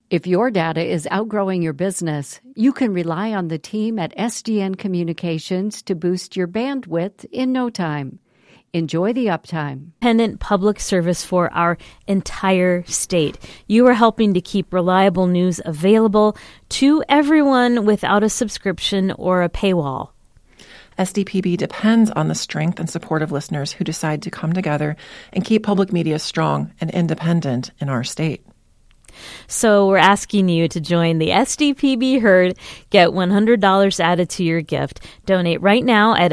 If your data is outgrowing your business, you can rely on the team at SDN Communications to boost your bandwidth in no time. Enjoy the uptime. Independent public service for our entire state. You are helping to keep reliable news available to everyone without a subscription or a paywall. SDPB depends on the strength and support of listeners who decide to come together and keep public media strong and independent in our state. So we're asking you to join the SDPB Herd, get $100 added to your gift. Donate right now at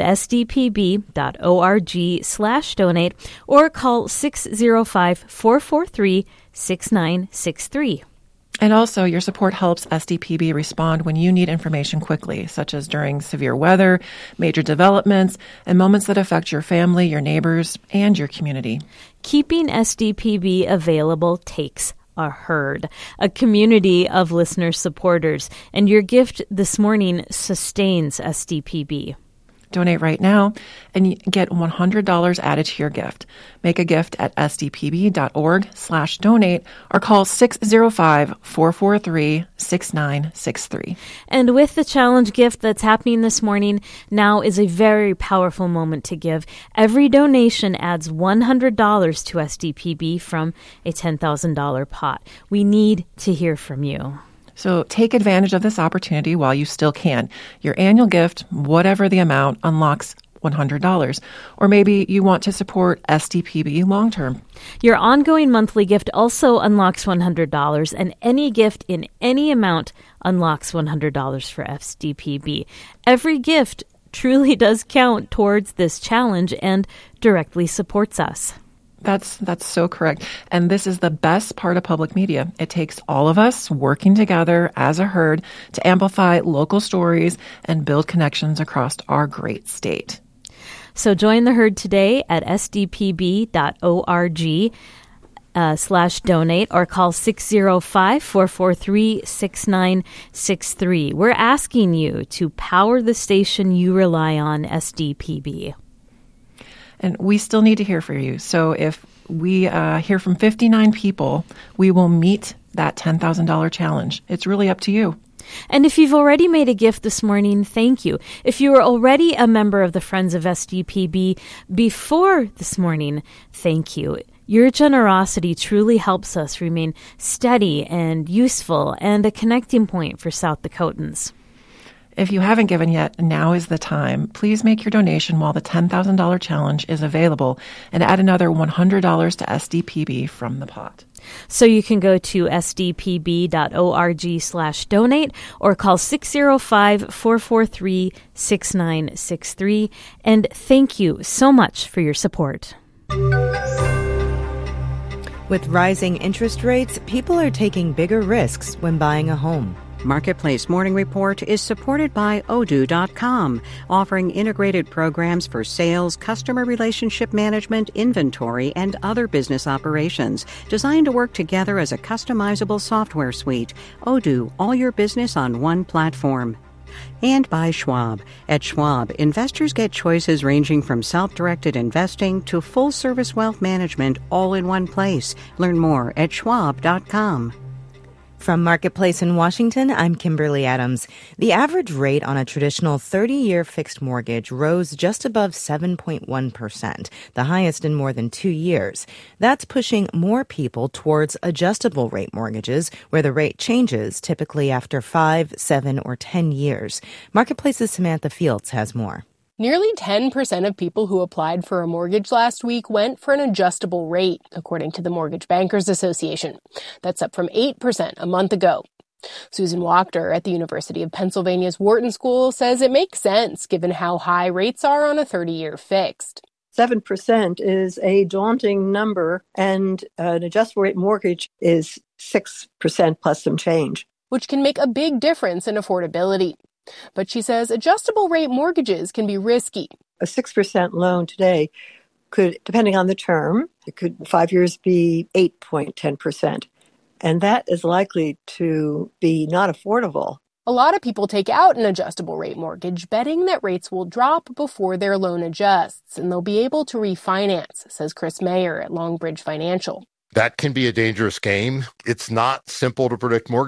sdpb.org/donate or call 605-443-6963. And also, your support helps SDPB respond when you need information quickly, such as during severe weather, major developments, and moments that affect your family, your neighbors, and your community. Keeping SDPB available takes a herd, a community of listener supporters, and your gift this morning sustains SDPB. Donate right now and get $100 added to your gift. Make a gift at sdpb.org/donate or call 605-443-6963. And with the challenge gift that's happening this morning, now is a very powerful moment to give. Every donation adds $100 to SDPB from a $10,000 pot. We need to hear from you. So take advantage of this opportunity while you still can. Your annual gift, whatever the amount, unlocks $100. Or maybe you want to support SDPB long-term. Your ongoing monthly gift also unlocks $100, and any gift in any amount unlocks $100 for SDPB. Every gift truly does count towards this challenge and directly supports us. That's so correct. And this is the best part of public media. It takes all of us working together as a herd to amplify local stories and build connections across our great state. So join the herd today at sdpb.org/donate or call 605-443-6963. We're asking you to power the station you rely on, SDPB. And we still need to hear from you. So if we hear from 59 people, we will meet that $10,000 challenge. It's really up to you. And if you've already made a gift this morning, thank you. If you are already a member of the Friends of SDPB before this morning, thank you. Your generosity truly helps us remain steady and useful and a connecting point for South Dakotans. If you haven't given yet, now is the time. Please make your donation while the $10,000 challenge is available and add another $100 to SDPB from the pot. So you can go to sdpb.org/donate or call 605-443-6963. And thank you so much for your support. With rising interest rates, people are taking bigger risks when buying a home. Marketplace Morning Report is supported by Odoo.com, offering integrated programs for sales, customer relationship management, inventory, and other business operations, designed to work together as a customizable software suite. Odoo, all your business on one platform. And by Schwab. At Schwab, investors get choices ranging from self-directed investing to full-service wealth management all in one place. Learn more at Schwab.com. From Marketplace in Washington, I'm Kimberly Adams. The average rate on a traditional 30-year fixed mortgage rose just above 7.1%, the highest in more than 2 years. That's pushing more people towards adjustable rate mortgages, where the rate changes typically after 5, 7, or 10 years. Marketplace's Samantha Fields has more. Nearly 10% of people who applied for a mortgage last week went for an adjustable rate, according to the Mortgage Bankers Association. That's up from 8% a month ago. Susan Wachter at the University of Pennsylvania's Wharton School says it makes sense given how high rates are on a 30-year fixed. 7% is a daunting number, and an adjustable rate mortgage is 6% plus some change, which can make a big difference in affordability. But she says adjustable rate mortgages can be risky. A 6% loan today could, depending on the term, it could 5 years be 8.10%. And that is likely to be not affordable. A lot of people take out an adjustable rate mortgage, betting that rates will drop before their loan adjusts, and they'll be able to refinance, says Chris Mayer at Longbridge Financial. That can be a dangerous game. It's not simple to predict mortgage